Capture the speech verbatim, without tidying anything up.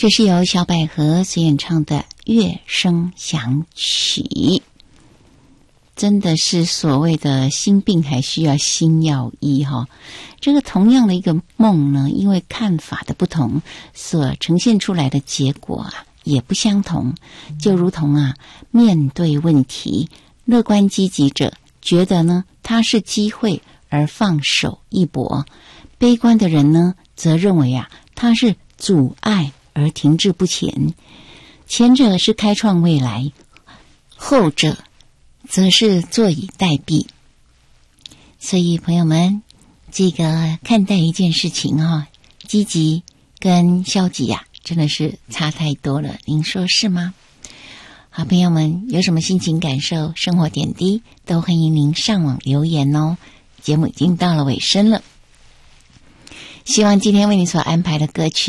这是由小百合所演唱的《乐声响起》，真的是所谓的心病还需要心药医哈。这个同样的一个梦呢，因为看法的不同，所呈现出来的结果啊也不相同。就如同啊，面对问题，乐观积极者觉得呢它是机会而放手一搏，悲观的人呢则认为啊它是阻碍而停滞不前。前者是开创未来，后者则是坐以待毙。所以朋友们，这个看待一件事情啊，积极跟消极呀、啊，真的是差太多了，您说是吗？好，朋友们有什么心情感受、生活点滴，都欢迎您上网留言哦。节目已经到了尾声了，希望今天为你所安排的歌曲